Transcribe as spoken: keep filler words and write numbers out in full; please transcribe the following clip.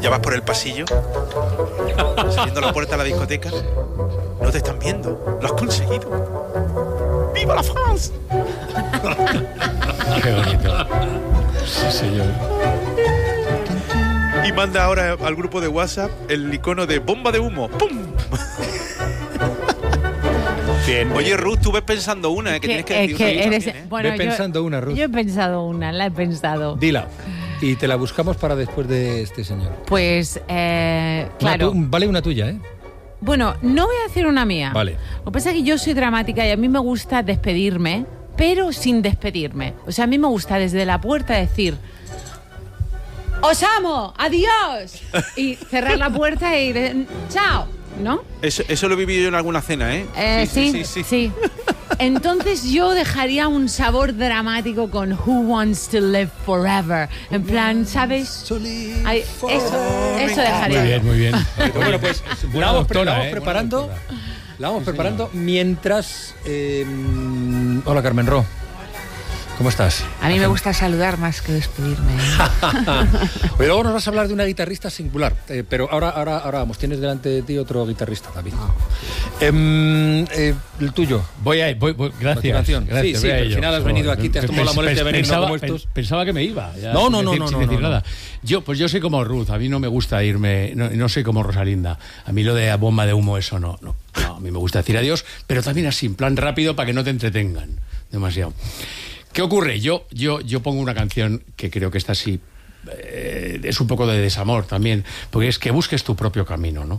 Ya vas por el pasillo, saliendo a la puerta de la discoteca. No te están viendo. Lo has conseguido. ¡Viva la France! Qué bonito. Sí, señor. Y manda ahora al grupo de WhatsApp el icono de bomba de humo. ¡Pum! Bien. Oye, Ruth, tú ves pensando una, ¿eh? Que, que tienes que decir que una eres, también, ¿eh? bueno, Ve yo, pensando una, Ruth. Yo he pensado una, la he pensado. Dila. Y te la buscamos para después de este señor. Pues, eh, claro. Una tu- vale una tuya, ¿eh? Bueno, no voy a decir una mía. Vale. Lo que pasa es que yo soy dramática y a mí me gusta despedirme, pero sin despedirme. O sea, a mí me gusta desde la puerta decir: ¡os amo! ¡Adiós! Y cerrar la puerta y de, ¡chao! ¿No? Eso, eso lo he vivido yo en alguna cena, ¿eh? Eh, sí, sí, sí, sí. Entonces yo dejaría un sabor dramático con Who Wants to Live Forever. En plan, ¿sabes? Ay, eso, eso dejaría. Muy bien, muy bien. Bueno, pues Buena la vamos, doctora, la vamos ¿eh? preparando. Buena doctora. La vamos Sí, preparando señor. mientras. eh, hola, Carmen Ro. ¿Cómo estás? A mí me gusta saludar más que despedirme. Oye, luego nos vas a hablar de una guitarrista singular, eh, pero ahora, ahora, ahora vamos, tienes delante de ti otro guitarrista, David. Em, eh, el tuyo. Voy a voy, voy, gracias, Continuación. gracias. Sí, sí, voy a pero al ello. final has venido aquí, te has tomado la molestia de venir, no pensaba, como estos. Pensaba que me iba. Ya, No, no, sin no, decir- no, sin no, decir no, nada. Yo, pues yo soy como Ruth, a mí no me gusta irme, no, no soy como Rosalinda. A mí lo de bomba de humo, eso no, no, no. A mí me gusta decir adiós, pero también así, en plan rápido, para que no te entretengan demasiado. ¿Qué ocurre? Yo, yo, yo pongo una canción que creo que está así, eh, es un poco de desamor también, porque es que busques tu propio camino, ¿no?